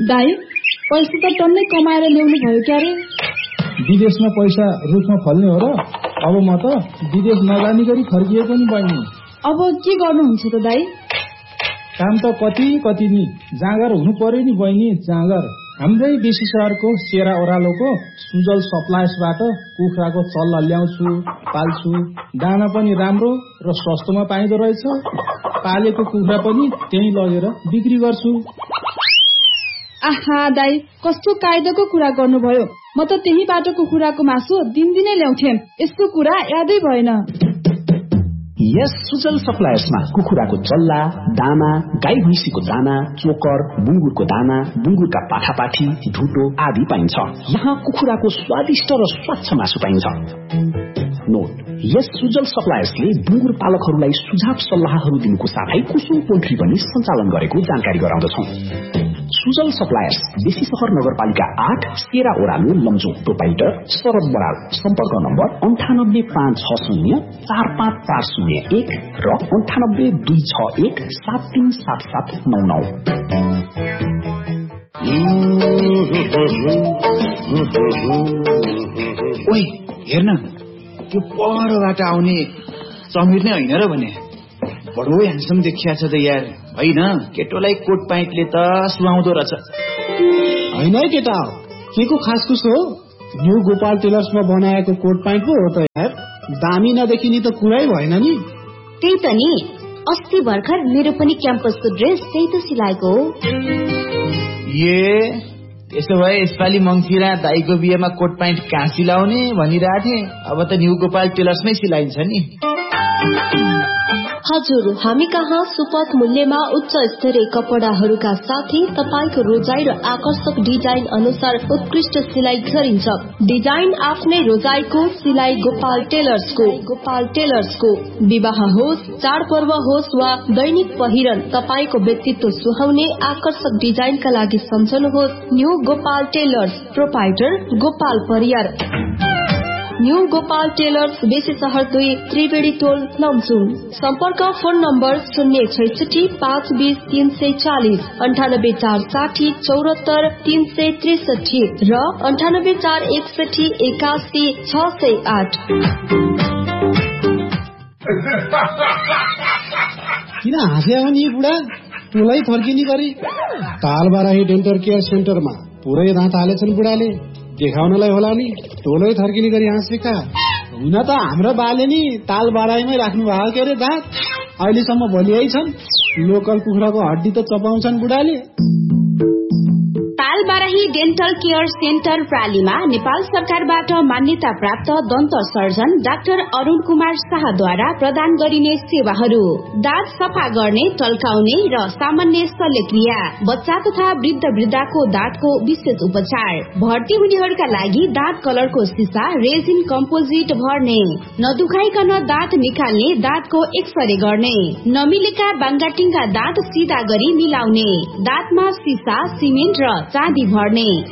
दाइ, पैसा त टन्नै कमाएर ल्याउनु भयो क्यारे? विदेशमा पैसा रुखमा फल्ने हो र? अब म त विदेश नजानी गरी फर्किएको नि बहिनी। अब के गर्नुहुन्छ त दाइ? काम त कति नि, जाँगर हुनु पर्यो नि बहिनी, जाँगर। हाम्रै बेसी शहरको सेरा ओह्रालोको सुजल सप्लायर्सबाट कुखुराको चल्ला ल्याउँछु, पाल्छु। दाना पनि राम्रो र सस्तोमा पाइँदो रहेछ। पालेको कुखुरा पनि त्यही लगेर बिक्री गर्छु। आहा दाइ, कस्तो कायदाको कुरा गर्नुभयो। म त त्यही बाटोको कुखुराको मासु दिनदिनै ल्याउँथेँ। यस्तो कुरा यादै भएन। यस सुजल सप्लायर्समा कुखुराको चल्ला, दाना, गाई भैँसीको दाना, चोकर, बुङ्गुरको दाना, बुङ्गुरका पाठापाठी, ढुटो आदि पाइन्छ। यहाँ कुखुराको स्वादिष्ट र स्वच्छ मासु पाइन्छ। नोट: यस सुजल सप्लायर्सले बुङ्गुर पालकहरूलाई सुझाव सल्लाहहरू दिनुको साथै कुसुम पोल्ट्री पनि सञ्चालन गरेको जानकारी गराउँदछौं। सुजल सप्लायर्स, बेसी सहर नगरपालिका 8, सेरा ओह्रालो, लमजुङ, प्रोपाइटर शरद बराल। सम्पर्क नम्बर 9856045401 र 9826173799। ओइ हेर्न, त्यो परबाट आउने समीर नै होइन र भने? बडो ह्यान्डसम देखिया छ त यार। होइन, केटोलाई कोट प्यान्टले त सुहाउँदो रहेछ। होइन है केटा, के को खास खुस हो? न्यू गोपाल टेलर्समा बनाएको कोट प्यान्ट पो हो त यार। दामी नदेखिने त कुरै भएन नि। त्यही त नि, अस्ति भर्खर मेरो पनि क्याम्पसको ड्रेस त्यही त सिलाएको हो। यसो भए यसपालि मङ्सिरा दाइको बिहेमा कोट प्यान्ट कहाँ सिलाउने भनिरहेको थिएँ। अब त न्यू गोपाल टेलर्समै सिलाइन्छ नि। हजुर, हामी कहाँ सुपथ मूल्यमा उच्च स्तरीय कपडाहरूका साथै तपाईको रोजाई र आकर्षक डिजाइन अनुसार उत्कृष्ट सिलाइ गरिन्छ। डिजाइन आफ्नै रोजाईको सिलाइ गोपाल टेलर्सको। विवाह होस्, चाडपर्व होस् वा दैनिक पहिरन, तपाईको व्यक्तित्व सुहाउने आकर्षक डिजाइनका लागि सम्झनुहोस् new Gopal tailors, proprietor Gopal Pariyar. New Gopal tailors, बेसी सहर 2, त्रिवेणी टोल, लमजुङ। सम्पर्क फोन नम्बर 066-520-340, 9846-74-363 र 9841-81-608। किन हाँस्या हो नि बुढा? टोलै फर्किने गरी तालबाराही डेन्टल केयर सेन्टरमा पुरै दाँत हालेछन् बुढाले। देखाउनलाई होला नि, टोलै थर्किने गरी हाँसेका। हुन त हाम्रो बाले नि तालबाराहीमै राख्नु भएको के अरे दाँत। अहिलेसम्म भोलियै छन्। लोकल कुखुराको हड्डी त चपाउँछन् बुढाले। तालबाराही डेन्टल केयर सेन्टर प्रालीमा नेपाल सरकारबाट मान्यता प्राप्त दन्त सर्जन डाक्टर अरुण कुमार शाहद्वारा प्रदान गरिने सेवाहरू: दाँत सफा गर्ने, टल्काउने र सामान्य शल्यक्रिया, बच्चा तथा वृद्ध वृद्धाको दाँतको विशेष उपचार, भर्ती हुनेहरूका लागि दाँत कलरको सिसा रेजिन कम्पोजिट भर्ने, नदुखाइकन दाँत निकाल्ने, दाँतको एक्सरे गर्ने, नमिलेका बाङ्गाटिङका दाँत सिधा गरी मिलाउने, दाँतमा सिसा, सिमेन्ट र चाँदी भर्ने।